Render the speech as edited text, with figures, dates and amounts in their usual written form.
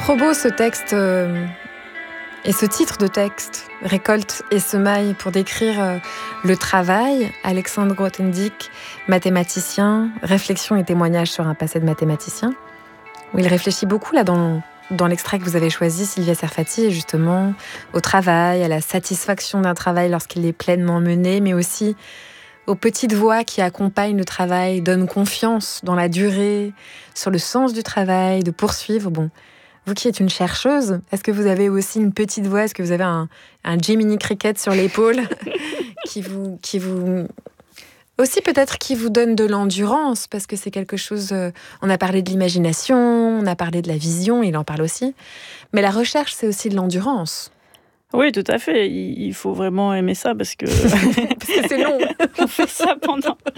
trop beau ce texte et ce titre de texte, Récolte et semaille, pour décrire le travail. Alexandre Grothendieck, mathématicien, réflexion et témoignage sur un passé de mathématicien, où il réfléchit beaucoup là dans l'extrait que vous avez choisi, Sylvia Serfati, justement au travail, à la satisfaction d'un travail lorsqu'il est pleinement mené, mais aussi aux petites voix qui accompagnent le travail, donnent confiance dans la durée, sur le sens du travail, de poursuivre. Bon, vous qui êtes une chercheuse, est-ce que vous avez aussi une petite voix? Est-ce que vous avez un Jiminy Cricket sur l'épaule qui vous aussi peut-être qui vous donne de l'endurance, parce que c'est quelque chose... on a parlé de l'imagination, on a parlé de la vision, il en parle aussi. Mais la recherche, c'est aussi de l'endurance. Oui, tout à fait. Il faut vraiment aimer ça parce que Parce que c'est long. on fait ça pendant